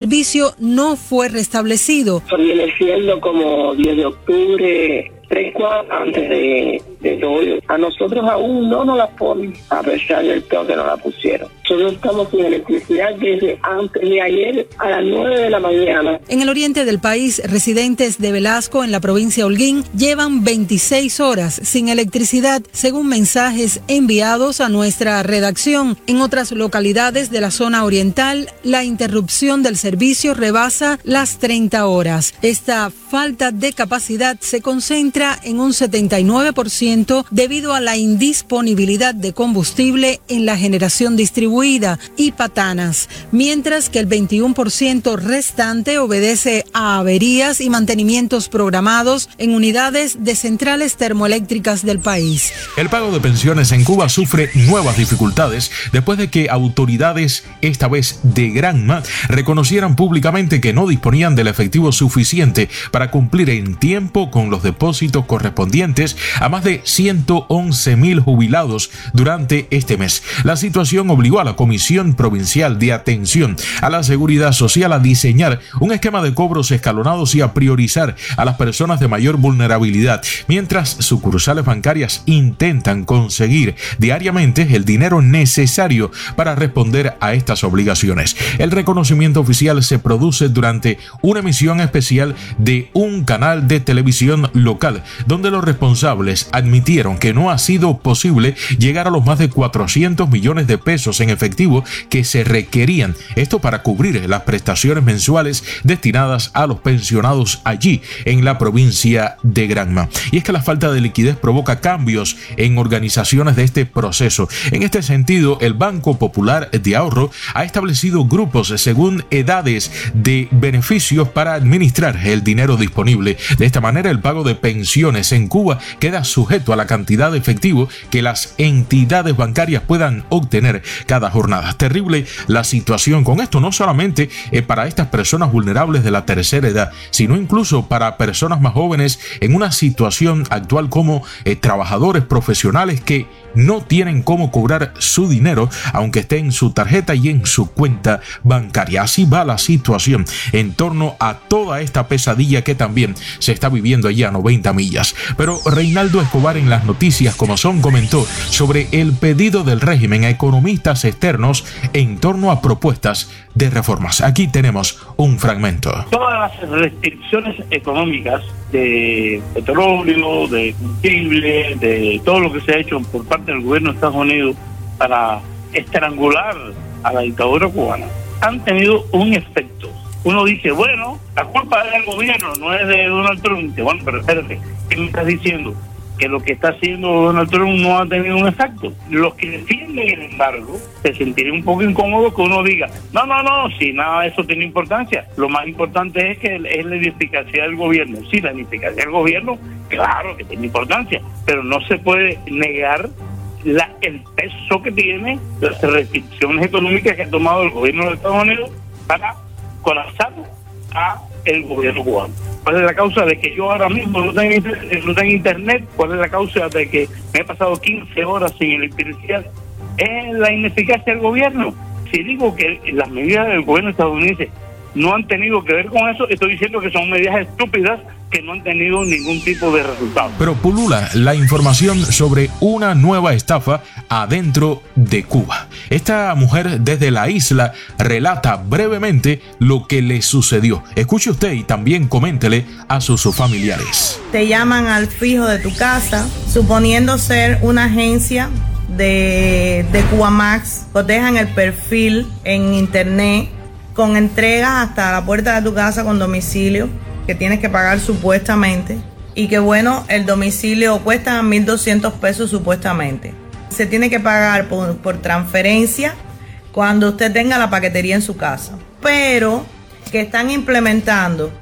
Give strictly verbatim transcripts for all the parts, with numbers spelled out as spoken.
servicio no fue restablecido. Viene siendo como diez de octubre, tres cuadras antes de, de hoy. A nosotros aún no nos la ponen, a pesar del toque no la pusieron. Nosotros estamos sin electricidad desde antes de ayer a las nueve de la mañana. En el oriente del país, residentes de Velasco, en la provincia de Holguín, llevan veintiséis horas sin electricidad, según mensajes enviados a nuestra redacción. En otras localidades de la zona oriental, la interrupción del servicio rebasa las treinta horas. Esta falta de capacidad se concentra en un setenta y nueve por ciento debido a la indisponibilidad de combustible en la generación distribuida y patanas, mientras que el veintiuno por ciento restante obedece a averías y mantenimientos programados en unidades de centrales termoeléctricas del país. El pago de pensiones en Cuba sufre nuevas dificultades después de que autoridades, esta vez de Granma, reconocieran públicamente que no disponían del efectivo suficiente para cumplir en tiempo con los depósitos correspondientes a más de ciento once mil jubilados durante este mes. La situación obligó a la Comisión Provincial de Atención a la Seguridad Social a diseñar un esquema de cobros escalonados y a priorizar a las personas de mayor vulnerabilidad, mientras sucursales bancarias intentan conseguir diariamente el dinero necesario para responder a estas obligaciones. El reconocimiento oficial se produce durante una emisión especial de un canal de televisión local, donde los responsables admitieron que no ha sido posible llegar a los más de cuatrocientos millones de pesos en efectivo que se requerían, esto para cubrir las prestaciones mensuales destinadas a los pensionados allí en la provincia de Granma. Y es que la falta de liquidez provoca cambios en organizaciones de este proceso. En este sentido, el Banco Popular de Ahorro ha establecido grupos según edades de beneficios para administrar el dinero disponible. De esta manera, el pago de pensiones en Cuba queda sujeto a la cantidad de efectivo que las entidades bancarias puedan obtener cada jornada. Terrible la situación con esto, no solamente eh, para estas personas vulnerables de la tercera edad, sino incluso para personas más jóvenes en una situación actual como eh, trabajadores profesionales que no tienen cómo cobrar su dinero, aunque esté en su tarjeta y en su cuenta bancaria. Así va la situación en torno a toda esta pesadilla que también se está viviendo allá a noventa millas. Pero Reinaldo Escobar en las noticias como son comentó sobre el pedido del régimen a economistas externos en torno a propuestas de reformas. Aquí tenemos un fragmento. Todas las restricciones económicas de petróleo, de combustible, de todo lo que se ha hecho por parte del gobierno de Estados Unidos para estrangular a la dictadura cubana han tenido un efecto. Uno dice, bueno, la culpa es del gobierno, no es de Donald Trump. Dice, bueno, pero espérate, ¿qué me estás diciendo? Que lo que está haciendo Donald Trump no ha tenido un efecto. Los que defienden el embargo se sentirían un poco incómodos que uno diga, no, no, no, si nada de eso tiene importancia. Lo más importante es que es la ineficacia del gobierno. Sí, la ineficacia del gobierno, claro que tiene importancia, pero no se puede negar la, el peso que tiene las restricciones económicas que ha tomado el gobierno de Estados Unidos para colapsar a el gobierno cubano. ¿Cuál es la causa de que yo ahora mismo no tengo, no tengo internet? ¿Cuál es la causa de que me he pasado quince horas sin electricidad? Es la ineficacia del gobierno. Si digo que las medidas del gobierno estadounidense no han tenido que ver con eso, estoy diciendo que son medidas estúpidas que no han tenido ningún tipo de resultado. Pero pulula la información sobre una nueva estafa adentro de Cuba. Esta mujer desde la isla relata brevemente lo que le sucedió. Escuche usted y también coméntele a sus familiares. Te llaman al fijo de tu casa, suponiendo ser una agencia de, de Cubamax, cotejan el perfil en internet con entregas hasta la puerta de tu casa con domicilio, que tienes que pagar supuestamente, y que bueno, el domicilio cuesta mil doscientos pesos supuestamente. Se tiene que pagar por, por transferencia cuando usted tenga la paquetería en su casa, pero que están implementando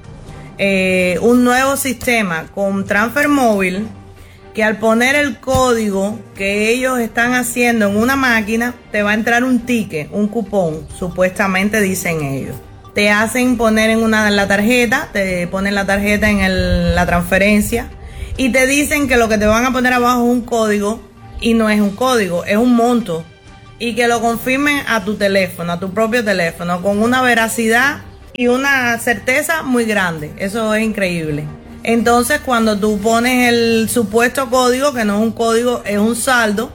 eh, un nuevo sistema con transfer móvil, que al poner el código que ellos están haciendo en una máquina, te va a entrar un ticket, un cupón, supuestamente dicen ellos. Te hacen poner en una la tarjeta, te ponen la tarjeta en el, la transferencia y te dicen que lo que te van a poner abajo es un código y no es un código, es un monto. Y que lo confirmen a tu teléfono, a tu propio teléfono, con una veracidad y una certeza muy grande. Eso es increíble. Entonces, cuando tú pones el supuesto código, que no es un código, es un saldo,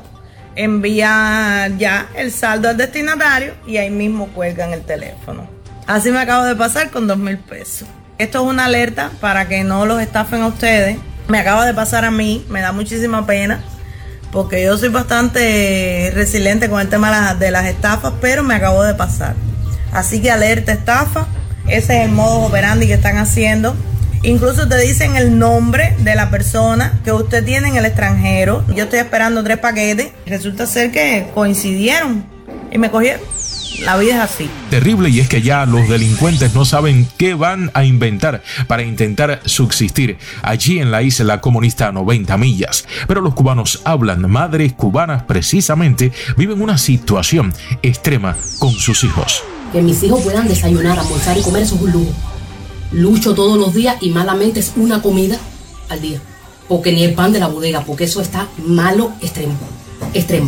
envía ya el saldo al destinatario y ahí mismo cuelgan el teléfono. Así me acabo de pasar con dos mil pesos. Esto es una alerta para que no los estafen a ustedes. Me acaba de pasar a mí, me da muchísima pena, porque yo soy bastante resiliente con el tema de las estafas, pero me acabó de pasar. Así que alerta estafa, ese es el modus operandi que están haciendo. Incluso te dicen el nombre de la persona que usted tiene en el extranjero. Yo estoy esperando tres paquetes. Resulta ser que coincidieron y me cogieron. La vida es así. Terrible, y es que ya los delincuentes no saben qué van a inventar para intentar subsistir allí en la isla comunista noventa millas. Pero los cubanos hablan, madres cubanas precisamente viven una situación extrema con sus hijos. Que mis hijos puedan desayunar, almorzar y comer, eso es un lujo. Lucho todos los días y malamente es una comida al día. Porque ni el pan de la bodega, porque eso está malo, extremo, extremo.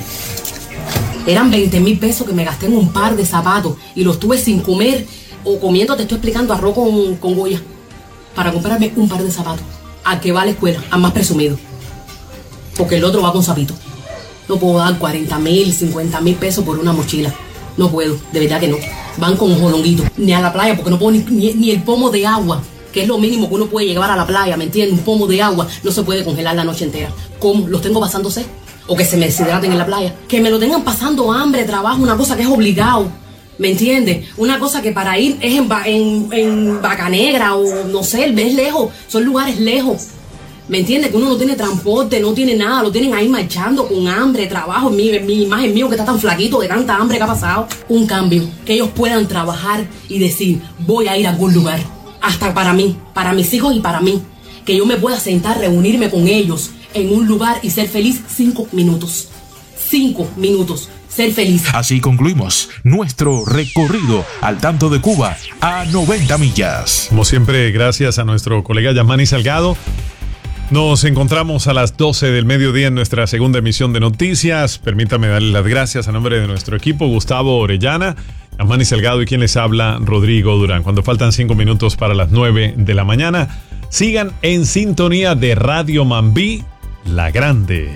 Eran veinte mil pesos que me gasté en un par de zapatos y los tuve sin comer o comiendo, te estoy explicando, arroz con, con goya, para comprarme un par de zapatos. ¿A qué va a la escuela? Al más presumido. Porque el otro va con zapito. No puedo dar cuarenta mil, cincuenta mil pesos por una mochila. No puedo, de verdad que no. Van con jolonguito. Ni a la playa, porque no puedo ni, ni, ni el pomo de agua, que es lo mínimo que uno puede llevar a la playa, ¿me entiendes? Un pomo de agua no se puede congelar la noche entera. ¿Cómo? ¿Los tengo pasándose? O que se me deshidraten en la playa. Que me lo tengan pasando hambre, trabajo, una cosa que es obligado. ¿Me entiendes? Una cosa que para ir es en, en, en Vaca Negra o no sé, es lejos. Son lugares lejos. ¿Me entiendes? Que uno no tiene transporte, no tiene nada. Lo tienen ahí marchando con hambre, trabajo. Mi, mi imagen mío que está tan flaquito de tanta hambre que ha pasado. Un cambio. Que ellos puedan trabajar y decir, voy a ir a algún lugar. Hasta para mí, para mis hijos y para mí. Que yo me pueda sentar, reunirme con ellos en un lugar y ser feliz cinco minutos. Cinco minutos. Ser feliz. Así concluimos nuestro recorrido al tanto de Cuba a noventa millas. Como siempre, gracias a nuestro colega Yamani Salgado. Nos encontramos a las doce del mediodía en nuestra segunda emisión de noticias. Permítame darle las gracias a nombre de nuestro equipo, Gustavo Orellana, Yamani Salgado y quien les habla, Rodrigo Durán. Cuando faltan cinco minutos para las nueve de la mañana, sigan en sintonía de Radio Mambí, La Grande.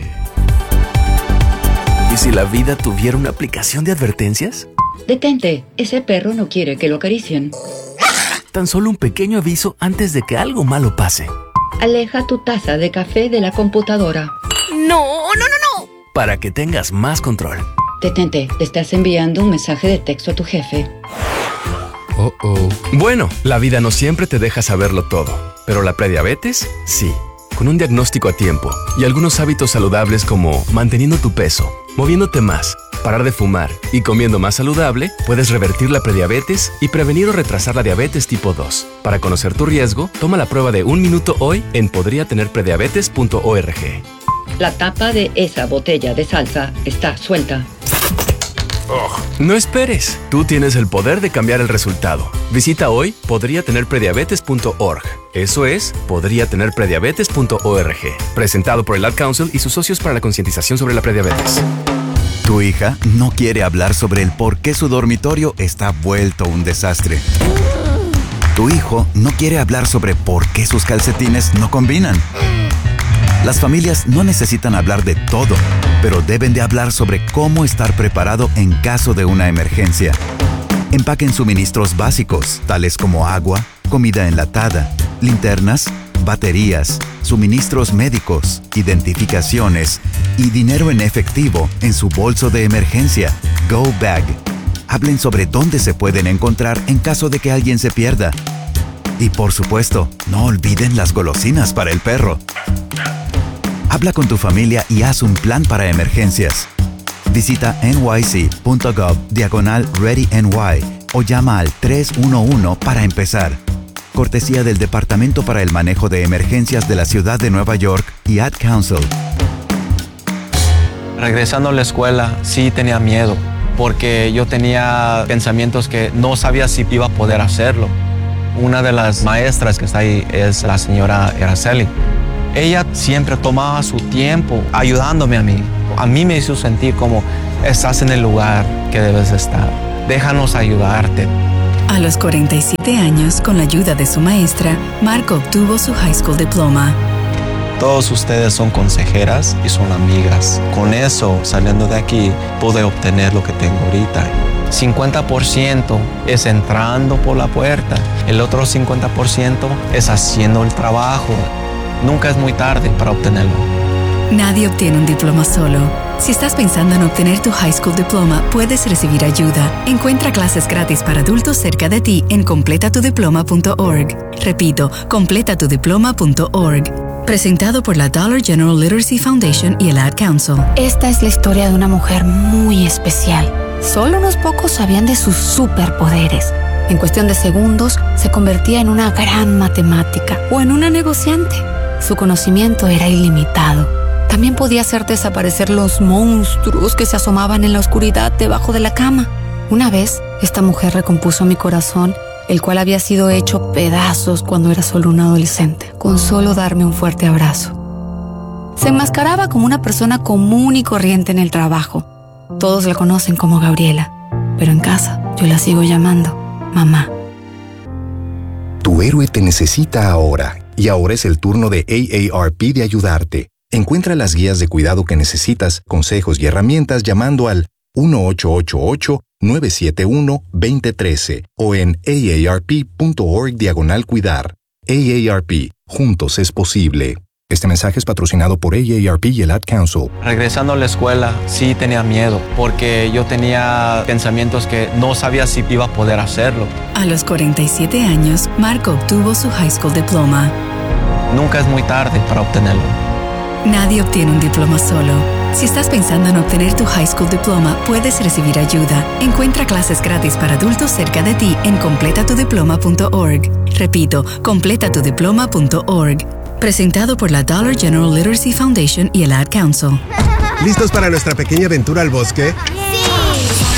¿Y si la vida tuviera una aplicación de advertencias? Detente, ese perro no quiere que lo acaricien. Tan solo un pequeño aviso antes de que algo malo pase. Aleja tu taza de café de la computadora. No, no, no, no. Para que tengas más control. Detente, le estás enviando un mensaje de texto a tu jefe. Oh, oh. Bueno, la vida no siempre te deja saberlo todo, pero la prediabetes, sí. Con un diagnóstico a tiempo y algunos hábitos saludables como manteniendo tu peso, moviéndote más, parar de fumar y comiendo más saludable, puedes revertir la prediabetes y prevenir o retrasar la diabetes tipo dos. Para conocer tu riesgo, toma la prueba de un minuto hoy en podría tener prediabetes punto org. La tapa de esa botella de salsa está suelta. Oh. No esperes, tú tienes el poder de cambiar el resultado. Visita hoy podría tener prediabetes punto org. Eso es, podría tener prediabetes punto org. Presentado por el Ad Council y sus socios para la concientización sobre la prediabetes. Tu hija no quiere hablar sobre el por qué su dormitorio está vuelto un desastre. Tu hijo no quiere hablar sobre por qué sus calcetines no combinan. Las familias no necesitan hablar de todo, pero deben de hablar sobre cómo estar preparado en caso de una emergencia. Empaquen suministros básicos, tales como agua, comida enlatada, linternas, baterías, suministros médicos, identificaciones y dinero en efectivo en su bolso de emergencia, Go Bag. Hablen sobre dónde se pueden encontrar en caso de que alguien se pierda. Y por supuesto, no olviden las golosinas para el perro. Habla con tu familia y haz un plan para emergencias. Visita nyc.gov diagonal ReadyNY o llama al tres uno uno para empezar. Cortesía del Departamento para el Manejo de Emergencias de la Ciudad de Nueva York y Ad Council. Regresando a la escuela, sí tenía miedo, porque yo tenía pensamientos que no sabía si iba a poder hacerlo. Una de las maestras que está ahí es la señora Araceli. Ella siempre tomaba su tiempo ayudándome a mí. A mí me hizo sentir como estás en el lugar que debes estar. Déjanos ayudarte. A los cuarenta y siete años, con la ayuda de su maestra, Marco obtuvo su high school diploma. Todos ustedes son consejeras y son amigas. Con eso, saliendo de aquí, pude obtener lo que tengo ahorita. cincuenta por ciento es entrando por la puerta. El otro cincuenta por ciento es haciendo el trabajo. Nunca es muy tarde para obtenerlo. Nadie obtiene un diploma solo. Si estás pensando en obtener tu high school diploma, puedes recibir ayuda. Encuentra clases gratis para adultos cerca de ti en completa tu diploma punto org. Repito, completa tu diploma punto org. Presentado por la Dollar General Literacy Foundation y el Ad Council. Esta es la historia de una mujer muy especial. Solo unos pocos sabían de sus superpoderes. En cuestión de segundos, se convertía en una gran matemática o en una negociante. Su conocimiento era ilimitado. También podía hacer desaparecer los monstruos que se asomaban en la oscuridad debajo de la cama. Una vez, esta mujer recompuso mi corazón, el cual había sido hecho pedazos cuando era solo un adolescente, con solo darme un fuerte abrazo. Se enmascaraba como una persona común y corriente en el trabajo. Todos la conocen como Gabriela, pero en casa yo la sigo llamando mamá. Tu héroe te necesita ahora, y ahora es el turno de A A R P de ayudarte. Encuentra las guías de cuidado que necesitas, consejos y herramientas llamando al uno ocho ocho ocho, nueve siete uno, dos cero uno tres o en aarp.org diagonal cuidar. A A R P, juntos es posible. Este mensaje es patrocinado por A A R P y el Ad Council. Regresando a la escuela, sí tenía miedo, porque yo tenía pensamientos que no sabía si iba a poder hacerlo. A los cuarenta y siete años, Marco obtuvo su high school diploma. Nunca es muy tarde para obtenerlo. Nadie obtiene un diploma solo. Si estás pensando en obtener tu high school diploma, puedes recibir ayuda. Encuentra clases gratis para adultos cerca de ti en completa tu diploma punto org. Repito, completa tu diploma punto org. Presentado por la Dollar General Literacy Foundation y el Ad Council. ¿Listos para nuestra pequeña aventura al bosque?